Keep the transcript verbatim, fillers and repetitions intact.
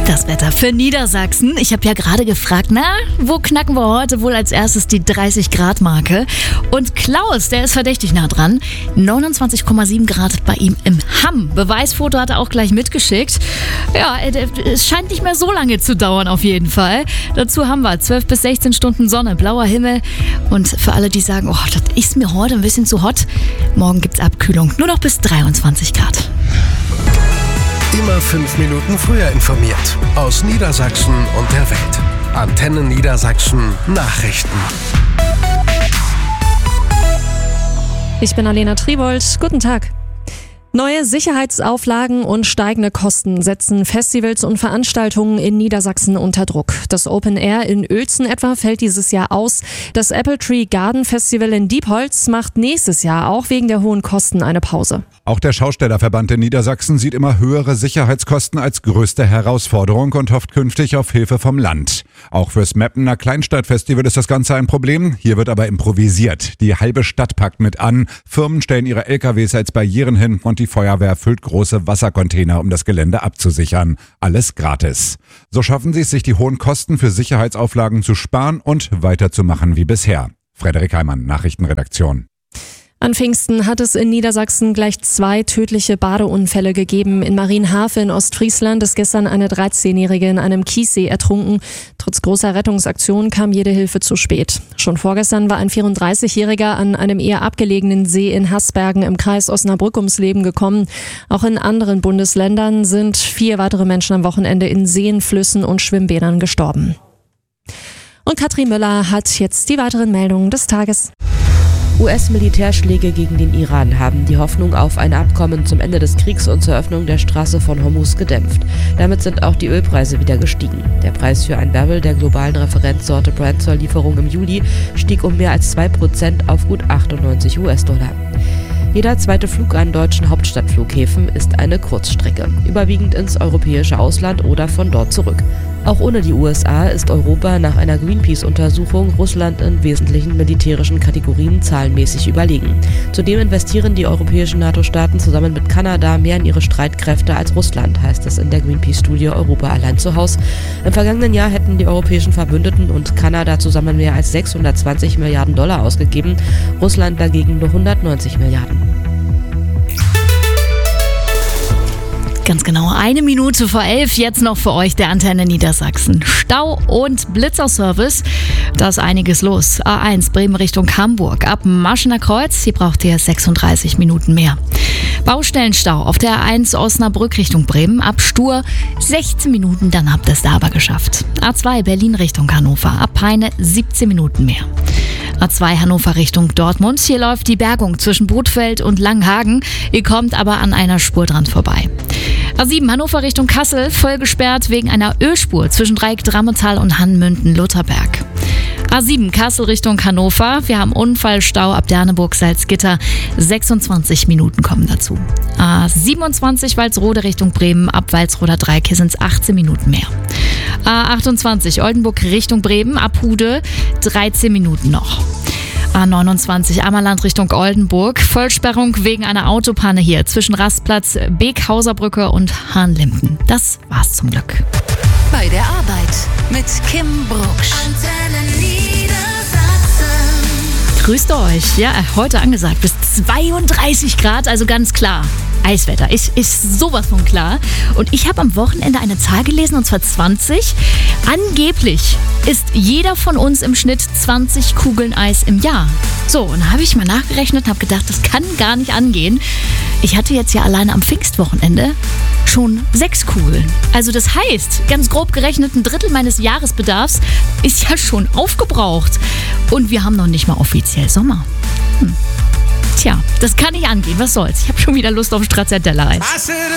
Das Wetter für Niedersachsen. Ich habe ja gerade gefragt, na, wo knacken wir heute wohl als erstes die dreißig Grad Marke? Und Klaus, der ist verdächtig nah dran. neunundzwanzig Komma sieben Grad bei ihm im Hamm. Beweisfoto hat er auch gleich mitgeschickt. Ja, es scheint nicht mehr so lange zu dauern auf jeden Fall. Dazu haben wir zwölf bis sechzehn Stunden Sonne, blauer Himmel. Und für alle, die sagen, oh, das ist mir heute ein bisschen zu hot, morgen gibt's Abkühlung. Nur noch bis dreiundzwanzig Grad. Immer fünf Minuten früher informiert. Aus Niedersachsen und der Welt. Antenne Niedersachsen Nachrichten. Ich bin Alena Tribold. Guten Tag. Neue Sicherheitsauflagen und steigende Kosten setzen Festivals und Veranstaltungen in Niedersachsen unter Druck. Das Open Air in Uelzen etwa fällt dieses Jahr aus. Das Apple Tree Garden Festival in Diepholz macht nächstes Jahr auch wegen der hohen Kosten eine Pause. Auch der Schaustellerverband in Niedersachsen sieht immer höhere Sicherheitskosten als größte Herausforderung und hofft künftig auf Hilfe vom Land. Auch fürs Meppener Kleinstadtfestival ist das Ganze ein Problem. Hier wird aber improvisiert. Die halbe Stadt packt mit an. Firmen stellen ihre L K Ws als Barrieren hin und die Feuerwehr füllt große Wassercontainer, um das Gelände abzusichern. Alles gratis. So schaffen sie es, sich die hohen Kosten für Sicherheitsauflagen zu sparen und weiterzumachen wie bisher. Frederik Heimann, Nachrichtenredaktion. An Pfingsten hat es in Niedersachsen gleich zwei tödliche Badeunfälle gegeben. In Marienhafe in Ostfriesland ist gestern eine dreizehnjährige in einem Kiessee ertrunken. Trotz großer Rettungsaktionen kam jede Hilfe zu spät. Schon vorgestern war ein vierunddreißigjähriger an einem eher abgelegenen See in Haßbergen im Kreis Osnabrück ums Leben gekommen. Auch in anderen Bundesländern sind vier weitere Menschen am Wochenende in Seen, Flüssen und Schwimmbädern gestorben. Und Katrin Müller hat jetzt die weiteren Meldungen des Tages. U S-Militärschläge gegen den Iran haben die Hoffnung auf ein Abkommen zum Ende des Kriegs und zur Öffnung der Straße von Hormuz gedämpft. Damit sind auch die Ölpreise wieder gestiegen. Der Preis für ein Barrel der globalen Referenzsorte Brent zur Lieferung im Juli stieg um mehr als zwei Prozent auf gut achtundneunzig US-Dollar. Jeder zweite Flug an deutschen Hauptstadtflughäfen ist eine Kurzstrecke, überwiegend ins europäische Ausland oder von dort zurück. Auch ohne die U S A ist Europa nach einer Greenpeace-Untersuchung Russland in wesentlichen militärischen Kategorien zahlenmäßig überlegen. Zudem investieren die europäischen NATO-Staaten zusammen mit Kanada mehr in ihre Streitkräfte als Russland, heißt es in der Greenpeace-Studie Europa allein zu Haus. Im vergangenen Jahr hätten die europäischen Verbündeten und Kanada zusammen mehr als sechshundertzwanzig Milliarden Dollar ausgegeben, Russland dagegen nur hundertneunzig Milliarden. Ganz genau, eine Minute vor elf, jetzt noch für euch der Antenne Niedersachsen. Stau und Blitzerservice, da ist einiges los. A eins Bremen Richtung Hamburg, ab Maschener Kreuz, hier braucht ihr sechsunddreißig Minuten mehr. Baustellenstau auf der A eins Osnabrück Richtung Bremen, ab Stur sechzehn Minuten, dann habt ihr es da aber geschafft. A zwei Berlin Richtung Hannover, ab Peine siebzehn Minuten mehr. A zwei Hannover Richtung Dortmund. Hier läuft die Bergung zwischen Bothfeld und Langhagen. Ihr kommt aber an einer Spur dran vorbei. A sieben Hannover Richtung Kassel, voll gesperrt wegen einer Ölspur zwischen Dreieck Drammental und Hannmünden-Lutherberg. A sieben Kassel Richtung Hannover. Wir haben Unfallstau ab Derneburg-Salzgitter. sechsundzwanzig Minuten kommen dazu. A siebenundzwanzig Walsrode Richtung Bremen. Ab Walsroder Dreieck, hier sind es achtzehn Minuten mehr. A achtundzwanzig Oldenburg Richtung Bremen. Ab Hude dreizehn Minuten noch. A neunundzwanzig Ammerland Richtung Oldenburg. Vollsperrung wegen einer Autopanne hier zwischen Rastplatz Beekhauserbrücke und Hahnlinden. Das war's zum Glück. Bei der Arbeit mit Kim Brugsch. Antenne Niedersachsen. Grüßt euch. Ja, heute angesagt bis zweiunddreißig Grad, also ganz klar. Eiswetter ist, ist sowas von klar. Und ich habe am Wochenende eine Zahl gelesen, und zwar zwanzig. Angeblich isst jeder von uns im Schnitt zwanzig Kugeln Eis im Jahr. So, und da habe ich mal nachgerechnet und habe gedacht, das kann gar nicht angehen. Ich hatte jetzt ja alleine am Pfingstwochenende schon sechs Kugeln. Also das heißt, ganz grob gerechnet, ein Drittel meines Jahresbedarfs ist ja schon aufgebraucht. Und wir haben noch nicht mal offiziell Sommer. Hm. Tja, das kann nicht angehen. Was soll's? Ich habe schon wieder Lust auf Stracciatella.